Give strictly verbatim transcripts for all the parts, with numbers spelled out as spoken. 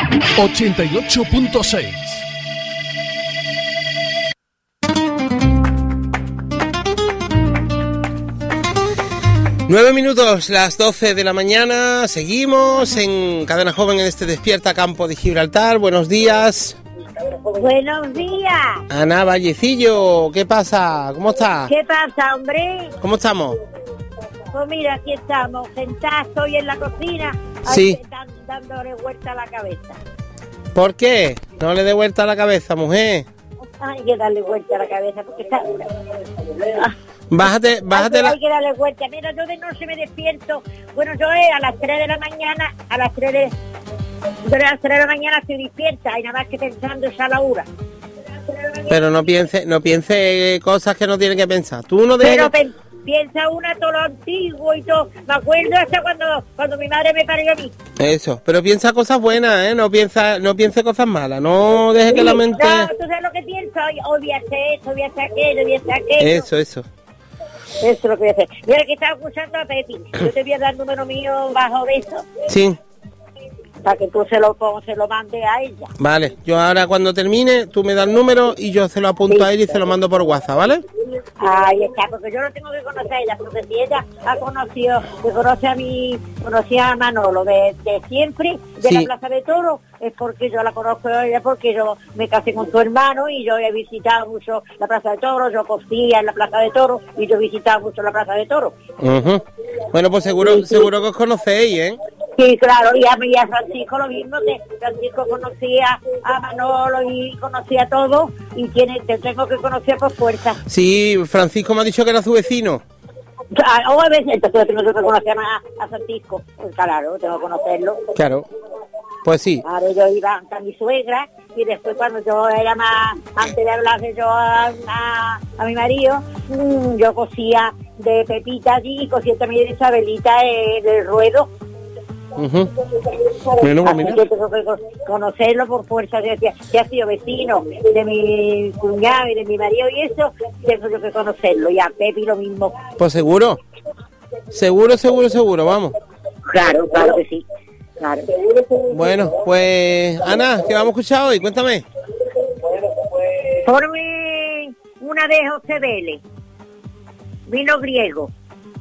ochenta y ocho punto seis. Nueve minutos, las doce de la mañana, seguimos en Cadena Joven en este Despierta Campo de Gibraltar. Buenos días. Buenos días. Ana Vallecillo, ¿qué pasa? ¿Cómo estás? ¿Qué pasa, hombre? ¿Cómo estamos? Pues mira, aquí estamos, sentados hoy en la cocina, Sí. dan, dándole vuelta a la cabeza. ¿Por qué? No le dé vuelta a la cabeza, mujer. Hay que darle vuelta a la cabeza porque está... Ah. Bájate, bájate hay, que, la... hay que darle vuelta. Mira, yo de noche me despierto. Bueno, yo eh, a las tres de la mañana, a las tres de, de las tres de la mañana estoy despierta y nada más que pensando es a la hora. Pero no piense, no piense cosas que no tiene que pensar. Tú no dejes... Pero pen, piensa una todo lo antiguo y todo. Me acuerdo hasta cuando, cuando mi madre me parió a mí. Eso, pero piensa cosas buenas, ¿eh? No piensa, no piense cosas malas. No deje que la mente... No, tú sabes lo que pienso. Hoy, hoy voy a hacer esto, voy a hacer aquello, voy a hacer aquello. Eso, eso. Eso es lo que voy a hacer. Mira que estaba escuchando a Pepi. Yo te voy a dar el número mío bajo de eso. Sí. Para que tú se lo, se lo mandes a ella. Vale, yo ahora cuando termine, tú me das el número y yo se lo apunto sí. a ella y se lo mando por WhatsApp, ¿vale? Ahí está, porque yo no tengo que conocer a ella, porque si ella ha conocido, que conoce a mi, conocía a Manolo de, de siempre, de sí. la Plaza de Toros, es porque yo la conozco a ella, porque yo me casé con tu hermano y yo he visitado mucho la Plaza de Toros, yo cosía en la Plaza de Toros y yo he visitado mucho la Plaza de Toros. Uh-huh. Bueno, pues seguro, sí, seguro sí. que os conocéis, ¿eh? Sí, claro, y a, y a Francisco lo mismo, que Francisco conocía a Manolo y conocía a todo, y tiene, te tengo que conocer por fuerza. Sí, Francisco me ha dicho que era su vecino. Ah, o a veces, entonces tengo que conocer a, a Francisco, pues claro, tengo que conocerlo. Claro, pues sí. Ahora yo iba a mi suegra, y después cuando yo era más, antes de hablarle yo a, a, a mi marido, mmm, yo cosía de Pepita allí, y cosía también de Isabelita eh, del Ruedo. Uh-huh. Bueno, Así que tengo que conocerlo por fuerza, que, que ha sido vecino de mi cuñado y de mi marido y eso, tengo yo que conocerlo, y a Pepi lo mismo. Pues seguro, seguro, seguro, seguro, vamos. Claro, claro que sí, claro. Bueno, pues Ana, ¿qué vamos a escuchar hoy? Cuéntame. Ponme una de José Vélez, vino griego.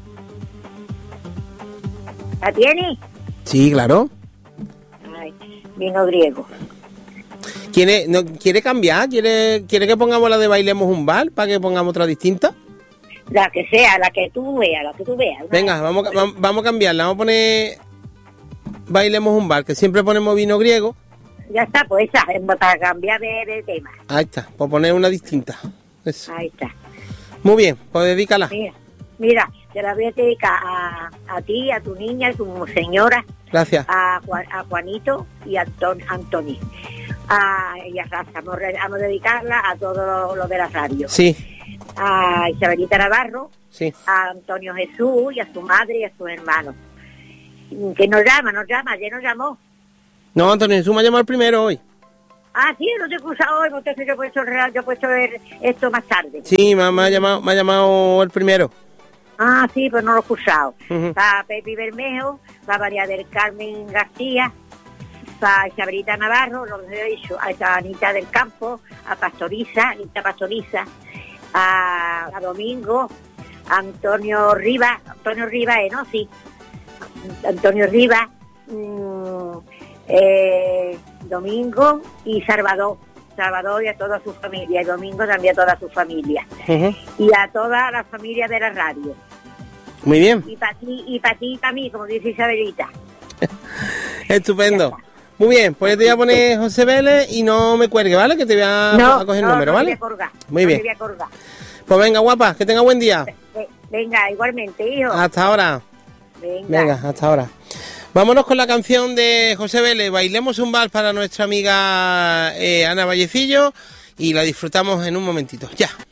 ¿La tienes? Sí, claro. Ay, vino griego. ¿Quiere, no, ¿quiere cambiar? ¿Quiere, ¿Quiere que pongamos la de Bailemos un Bar para que pongamos otra distinta? La que sea, la que tú veas, la que tú veas. ¿No? Venga, vamos, vamos a cambiarla. Vamos a poner Bailemos un Bar, que siempre ponemos vino griego. Ya está, pues esa, para cambiar de, de tema. Ahí está, por poner una distinta. Eso. Ahí está. Muy bien, pues dedícala. Mira, mira, te la voy a dedicar a, a ti, a tu niña, a tu señora. Gracias. A, Juan, a Juanito y a Anton, Antoni. A, y a Raza. Vamos, vamos a dedicarla a todo lo, lo de la radio. Sí. A Isabelita Navarro. Sí. A Antonio Jesús y a su madre y a sus hermanos. Que nos llama, nos llama, ayer nos llamó. No, Antonio Jesús me ha llamado el primero hoy. Ah, sí, no te he escuchado hoy, entonces yo he puesto, yo he puesto ver esto más tarde. Sí, me, me, ha llamado, me ha llamado el primero. Ah, sí, pues no lo he escuchado. Uh-huh. Para Pepi Bermejo, para María del Carmen García, para Isabelita Navarro, lo que he dicho, a Anita del Campo, a Pastoriza, Anita Pastoriza, a, a Domingo, a Antonio Rivas, Antonio Rivas, eh, ¿no? Sí. Antonio Rivas, mmm, eh, Domingo y Salvador. Salvador y a toda su familia, y Domingo también a toda su familia. Uh-huh. Y a toda la familia de la radio. Muy bien. Y para ti y para ti y para mí, como dice Isabelita. Estupendo. Muy bien, pues te voy a poner José Vélez y no me cuelgue, ¿vale? Que te voy a, no, a coger no, el número, no ¿vale? Te voy a colgar, Muy no bien. Te voy a colgar. Pues venga, guapa, que tenga buen día. Venga, igualmente, hijo. Hasta ahora. Venga. Venga, hasta ahora. Vámonos con la canción de José Vélez, Bailemos un Vals, para nuestra amiga eh, Ana Vallecillo, y la disfrutamos en un momentito. Ya.